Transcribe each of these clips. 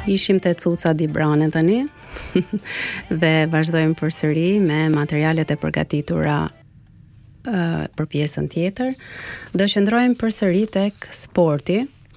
Ishim te Cuca Di Brane tani dhe vazhdojmë përsëri me materialet e përgatitura për pjesën tjetër. Do qëndrojmë përsëri tek sporti.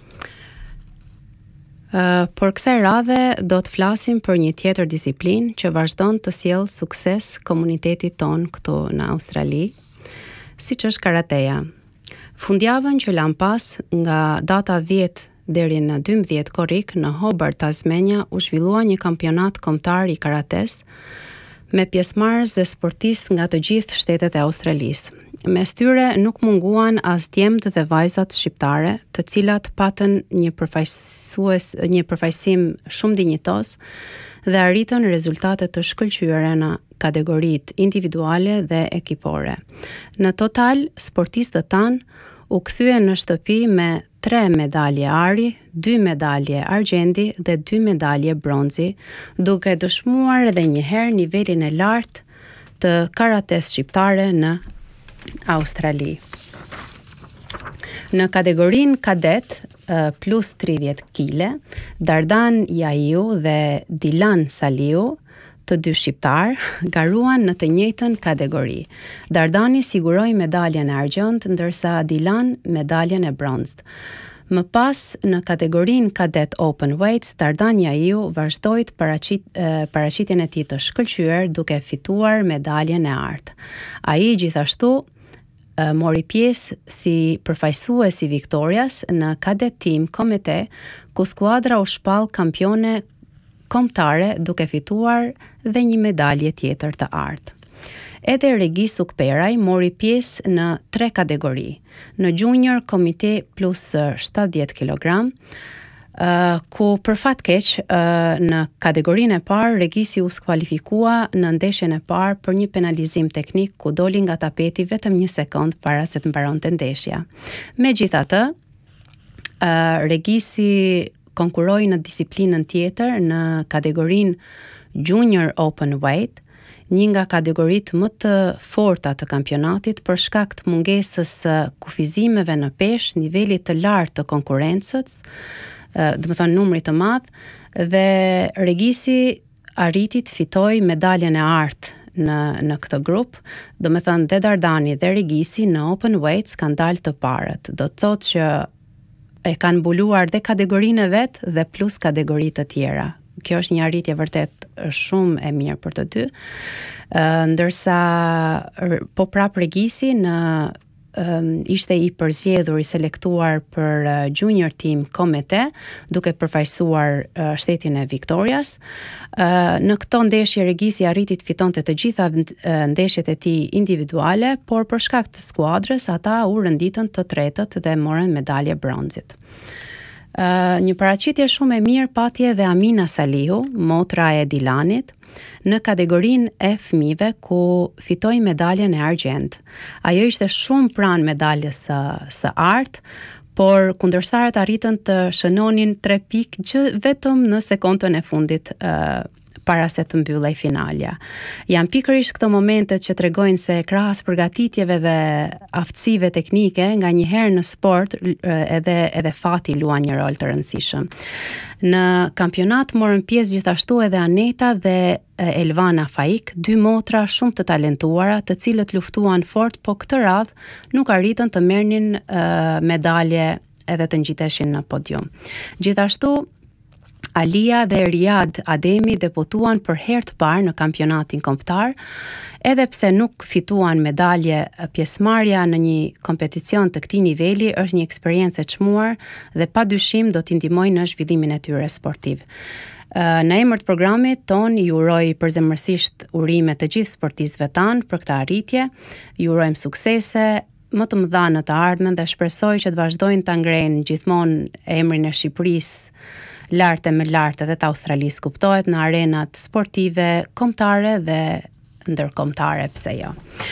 Por kësaj radhe do të flasim për një tjetër disiplinë që vazhdon të sjellë sukses komunitetit ton këtu në Australi, siç është karateja. Fundjavën që lan pas nga data 10 deri në 12 korrik në Hobart, Tasmania, u zhvillua një kampionat kombëtar i karates me pjesëmarrës dhe sportistë nga të gjithë shtetet e Australisë. Mes tyre nuk munguan as djemtë dhe vajzat shqiptare, të cilat patën një përfaqësim shumë dinjitos dhe arritën rezultate të shkëlqyera në kategoritë individuale dhe ekipore. Në total, sportistët tanë u kthyen në shtëpi me 3 medalje ari, 2 medalje argjendi dhe 2 medalje bronzi, duke dëshmuar edhe një herë nivelin e lartë të karates shqiptare në Australi. Në kategorinë kadet plus 30 kg, Dardan Jaiu dhe Dilan Saliu, të dy shqiptar, garuan në të njëjtën kategori. Dardani siguroi medaljen e argjend, ndërsa Dilan medaljen e bronzë. Më pas, në kategorinë kadet open weights, Dardan Jaiu vazhdoi paraqitjen e tij të shkëlqyer duke fituar medaljen e artë. Ai gjithashtu mori pjesë si përfaqësues i Viktorias në kadet team komite, ku skuadra u shpall kampione kombëtare duke fituar dhe një medalje tjetër të artë. Edhe Regis Ukperaj mori pjesë në 3 kategori. Në junior komite plus 70 kg, ku për fat keq në kategorinë e parë Regisi u skualifikua në ndeshjen e parë për një penalizim teknik ku doli nga tapeti vetëm 1 sekond para se të mbaronte ndeshja. Megjithatë, Regisi konkuroi në disiplinën tjetër në kategorinë Junior Open Weight, një nga kategoritë më të forta të kampionatit për shkak të mungesës së kufizimeve në peshë, nivelit të lartë të konkurrencës, do të thonë numrit të madh, dhe Regisi arriti të fitojë medaljen e artë në këtë grup. Do të thonë dhe Dardani dhe Regisi në Open Weights kanë dalë të parët. Do të thotë që e kanë mbuluar dhe kategorinë e vet dhe plus kategoritë të tjera. Kjo është një arritje vërtet shumë e mirë për të dy. Ndërsa po prap Regisi ishte i përzgjedhur, i selektuar për junior team komite, duke përfaqësuar shtetin e Viktorias. Në këto ndeshje Regisi arriti të fitonte të gjitha ndeshjet e tij individuale, por për shkak të skuadrës ata u rënditën të tretët dhe morën medalje bronzit. Një paraqitje shumë e mirë pati edhe Amina Salihu, motra e Dilanit, në kategorinë e fëmijëve ku fitoi medaljen e argjend. Ajo ishte shumë pranë medaljes së artë, por kundërstarët arritën të shënonin 3 pikë që vetëm në sekondën e fundit para se të mbyllej finalja. Janë pikërisht këto momentet që tregojnë se krahas përgatitjeve dhe aftësive teknike, nganjëherë në sport edhe fati luan një rol të rëndësishëm. Në kampionat morën pjesë gjithashtu edhe Aneta dhe Elvana Faik, 2 motra shumë të talentuara, të cilët luftuan fort, po këtë radhë nuk arritën të merrnin medalje edhe të ngjiteshin në podium. Gjithashtu Alia dhe Riad Ademi debutuan për herë të parë në kampionatin kombëtar, edhe pse nuk fituan medalje, pjesëmarrja në një kompeticion të këtij niveli është një eksperiencë e çmuar dhe padyshim do t'i ndihmojë në zhvillimin e tyre sportiv. Në emër të programit ton ju uroj përzemërsisht urime të gjithë sportistëve tanë për këtë arritje, ju urojmë suksese më të mëdha në të ardhmen dhe shpresoj që të vazhdojnë ta ngrejnë gjithmonë emrin e Shqipërisë lartë me lartë edhe të Australisë, kuptohet, në arenat sportive, kombëtare dhe ndërkombëtare, pse jo.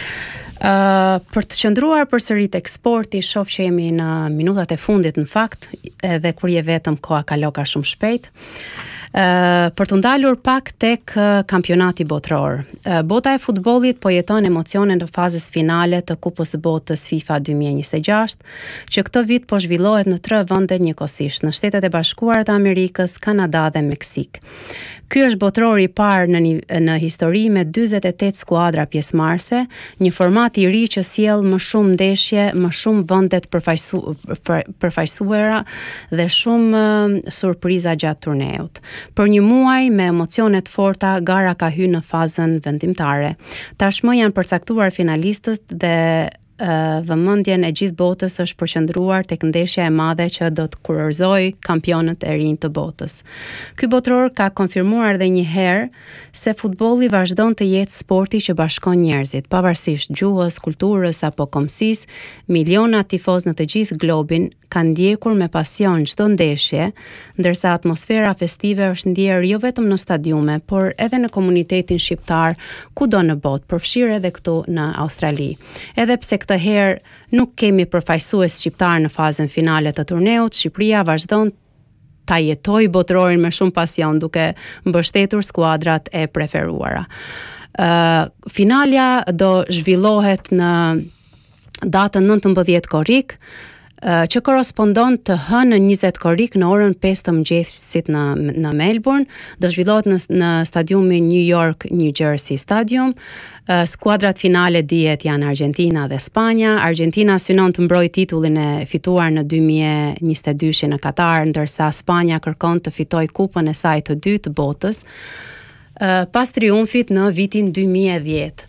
Për të qëndruar përsëri tek sporti, shoh që jemi në minutat e fundit në fakt, edhe kur je vetëm koha kalo ka shumë shpejt. Për të ndalur pak tek kampionati botror. Bota e futbollit po jeton emocione në fazës finale të Kupës së Botës FIFA 2026, që këtë vit po zhvillohet në 3 vende njëkohësisht, në Shtetet e Bashkuara të Amerikës, Kanada dhe Meksik. Ky është botrori I parë në histori me 48 skuadra pjesëmarrëse, një format I ri që sjell më shumë ndeshje, më shumë vende të përfaqësuara dhe shumë surpriza gjatë turneut. Për një muaj me emocione të forta, gara ka hyrë në fazën vendimtare. Tashmë janë përcaktuar finalistët dhe vëmendjen e gjithë botës është përqendruar tek ndeshja e madhe që do të kurorëzojë kampionët e rinj të botës. Ky botror ka konfirmuar edhe një herë se futbolli vazhdon të jetë sporti që bashkon njerëzit, pavarësisht gjuhës, kulturës apo kombësisë. Miliona tifoz në të gjithë globin kanë ndjekur me pasion çdo ndeshje, ndërsa atmosfera festive është ndjerë jo vetëm në stadiume, por edhe në komunitetin shqiptar kudo në botë, përfshirë edhe këtu në Australi. Edhe pse këtë herë nuk kemi përfaqësues shqiptar në fazën finale të turneut, Shqipëria vazhdon ta jetoj botrorin me shumë pasion, duke mbështetur skuadrat e preferuara. Finalja do zhvillohet në datën 19 korrik, që korrespondon të hënën 20 korrik në orën 5 të mëngjesit në Melbourne, do zhvillohet në stadiumin New York New Jersey Stadium. Skuadrat finale dihet janë Argentina dhe Spanja. Argentina synon të mbrojë titullin e fituar në 2022 në Katar, ndërsa Spanja kërkon të fitojë kupën e saj të dytë të botës pas triumfit në vitin 2010.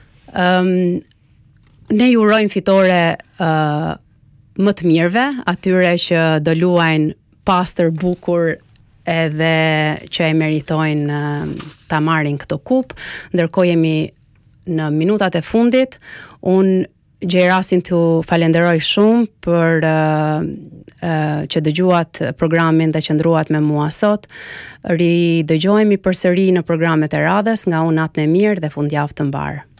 Ne ju urojmë fitore më të mirëve, atyre që do luajnë pastër, bukur edhe që e meritojnë ta marrin këtë kupë. Ndërkohë jemi në minutat e fundit. Unë gjej rastin t'u falenderoj shumë për që dëgjuat programin dhe qëndruat me mua sot. Ridëgjohemi përsëri në programet e radhës. Nga unë natën e mirë dhe fundjavë të mbarë.